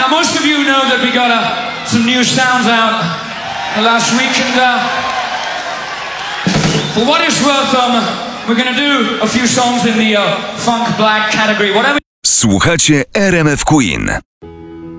Now, most of you know that we got some new sounds out last week, and for what it's worth, we're gonna do a few songs in the funk black category. Whatever. Słuchacie RMF Queen.